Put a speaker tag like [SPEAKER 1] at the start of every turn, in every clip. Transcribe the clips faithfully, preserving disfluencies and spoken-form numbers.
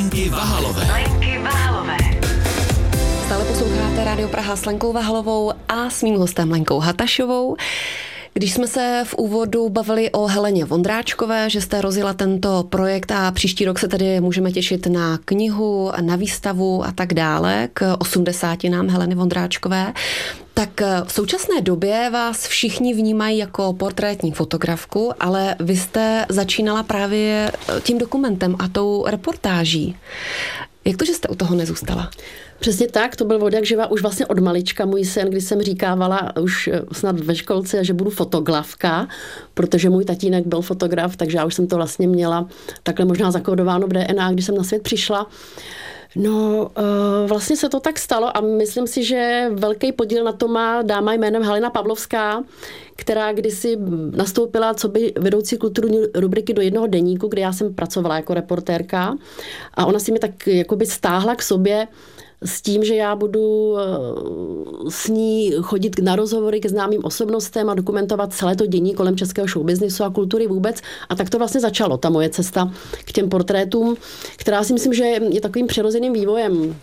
[SPEAKER 1] Lenky Vahalové.
[SPEAKER 2] Lenky Vahalové.
[SPEAKER 3] Stále posloucháte Rádio Praha s Lenkou Vahalovou a s mým hostem Lenkou Hatašovou. Když jsme se v úvodu bavili o Heleně Vondráčkové, že jste rozjela tento projekt a příští rok se tedy můžeme těšit na knihu, na výstavu a tak dále k osmdesátinám Heleny Vondráčkové, tak v současné době vás všichni vnímají jako portrétní fotografku, ale vy jste začínala právě tím dokumentem a tou reportáží. Jak to, že jste u toho nezůstala?
[SPEAKER 4] Přesně tak, to byl od jak živa už vlastně od malička můj sen, když jsem říkávala už snad ve školce, že budu fotografka, protože můj tatínek byl fotograf, takže já už jsem to vlastně měla takhle možná zakódováno v D N A, když jsem na svět přišla. No, vlastně se to tak stalo a myslím si, že velký podíl na to má dáma jménem Halina Pavlovská, která kdysi nastoupila coby vedoucí kulturní rubriky do jednoho deníku, kde já jsem pracovala jako reportérka a ona si mi tak jakoby stáhla k sobě s tím, že já budu s ní chodit na rozhovory ke známým osobnostem a dokumentovat celé to dění kolem českého showbiznisu a kultury vůbec. A tak to vlastně začalo, ta moje cesta k těm portrétům, která si myslím, že je takovým přirozeným vývojem.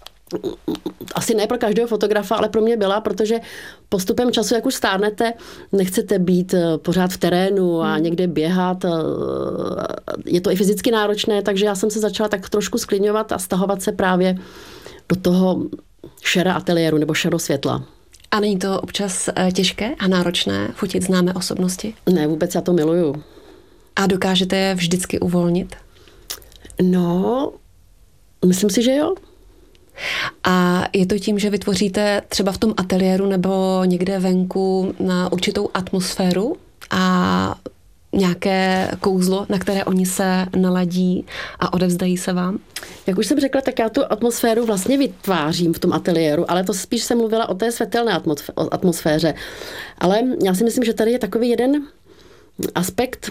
[SPEAKER 4] Asi ne pro každého fotografa, ale pro mě byla, protože postupem času, jak už stárnete, nechcete být pořád v terénu a někde běhat. Je to i fyzicky náročné, takže já jsem se začala tak trošku sklidňovat a stahovat se právě do toho šera ateliéru nebo šero světla.
[SPEAKER 3] A není to občas těžké a náročné fotit známé osobnosti?
[SPEAKER 4] Ne, vůbec já to miluju.
[SPEAKER 3] A dokážete je vždycky uvolnit?
[SPEAKER 4] No, myslím si, že jo.
[SPEAKER 3] A je to tím, že vytvoříte třeba v tom ateliéru nebo někde venku na určitou atmosféru a nějaké kouzlo, na které oni se naladí a odevzdají se vám?
[SPEAKER 4] Jak už jsem řekla, tak já tu atmosféru vlastně vytvářím v tom ateliéru, ale to spíš jsem mluvila o té světelné atmosféře. Ale já si myslím, že tady je takový jeden aspekt,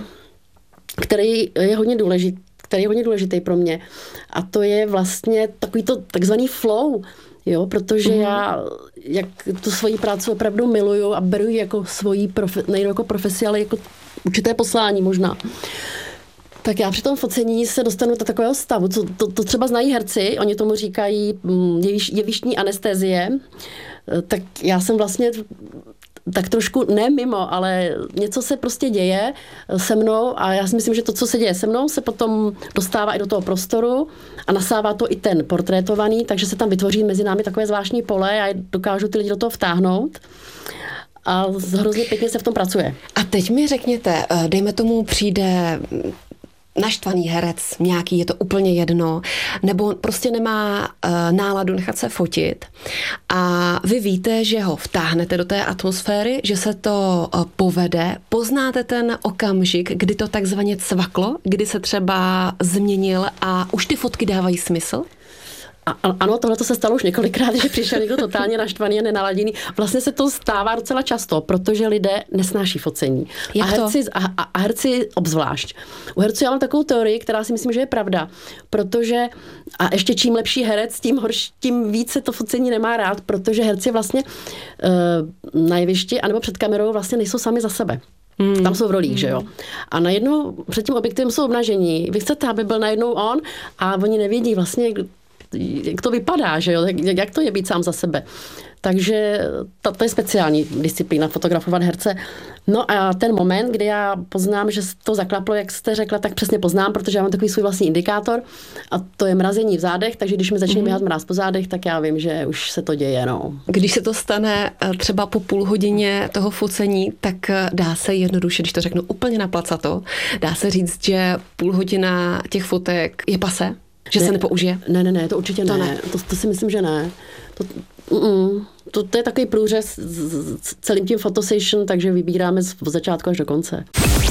[SPEAKER 4] který je hodně důležitý, který je hodně důležitý pro mě. A to je vlastně takový to takzvaný flow, jo, protože mm. já jak tu svoji práci opravdu miluju a beru ji jako svoji profe, nejde jako profesi, ale jako určité poslání možná. Tak já při tom focení se dostanu do takového stavu, co, to, to třeba znají herci, oni tomu říkají jeviš, jevištní anestezie, tak já jsem vlastně tak trošku ne mimo, ale něco se prostě děje se mnou a já si myslím, že to, co se děje se mnou, se potom dostává i do toho prostoru a nasává to i ten portrétovaný, takže se tam vytvoří mezi námi takové zvláštní pole a já dokážu ty lidi do toho vtáhnout. A hrozně pěkně se v tom pracuje.
[SPEAKER 3] A teď mi řekněte, dejme tomu přijde naštvaný herec nějaký, je to úplně jedno, nebo prostě nemá uh, náladu nechat se fotit a vy víte, že ho vtáhnete do té atmosféry, že se to uh, povede, poznáte ten okamžik, kdy to takzvaně cvaklo, kdy se třeba změnil a už ty fotky dávají smysl?
[SPEAKER 4] A, ano, tohle to se stalo už několikrát, že přišel někdo totálně naštvaný a nenaladěný. Vlastně se to stává docela často, protože lidé nesnáší focení.
[SPEAKER 3] Jak
[SPEAKER 4] a herci, a, a herci obzvlášť. U herců já mám takovou teorii, která si myslím, že je pravda, protože a ještě čím lepší herec, tím horší, tím více to focení nemá rád, protože herci vlastně uh, na jevišti anebo před kamerou vlastně nejsou sami za sebe. Hmm. Tam jsou v rolích, hmm. že jo. A najednou před tím objektivem jsou obnažení. Vy chcete, aby byl najednou on a oni nevědí vlastně, jak to vypadá, že jo? Jak, jak to je být sám za sebe. Takže to, to je speciální disciplína, fotografovat herce. No a ten moment, kdy já poznám, že to zaklaplo, jak jste řekla, tak přesně poznám, protože já mám takový svůj vlastní indikátor a to je mrazení v zádech, takže když mi začne mm-hmm. běhat mráz po zádech, tak já vím, že už se to děje. No.
[SPEAKER 3] Když se to stane třeba po půl hodině toho focení, tak dá se jednoduše, když to řeknu úplně naplacato, dá se říct, že půl hodina těch fotek je pase? Že
[SPEAKER 4] ne,
[SPEAKER 3] se nepoužije?
[SPEAKER 4] Ne, ne, ne, to určitě
[SPEAKER 3] to
[SPEAKER 4] ne.
[SPEAKER 3] ne.
[SPEAKER 4] To, to si myslím, že ne. To, mm, to, to je takový průřez s celým tím fotosession, takže vybíráme od začátku až do konce.